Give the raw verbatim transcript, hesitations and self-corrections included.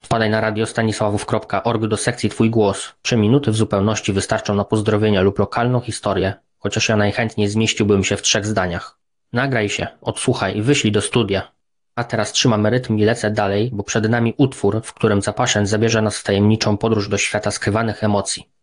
Wpadaj na radiostanisławów kropka org do sekcji Twój głos. Trzy minuty w zupełności wystarczą na pozdrowienia lub lokalną historię, chociaż ja najchętniej zmieściłbym się w trzech zdaniach. Nagraj się, odsłuchaj i wyślij do studia. A teraz trzymam rytm i lecę dalej, bo przed nami utwór, w którym Zapaszyn zabierze nas w tajemniczą podróż do świata skrywanych emocji.